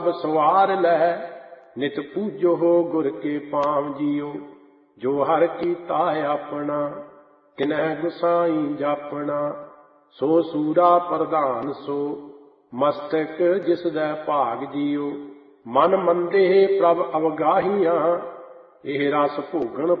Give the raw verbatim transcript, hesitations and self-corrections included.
सवार लै नित पूजो हो गुर के पांव जियो। जो हर कीता अपना तिनह गुसाई जापना। सो सूरा प्रधान सो मस्तक जिस दै भाग जियो। मन मंदे प्रभ अवगाहियां एह रस भोगन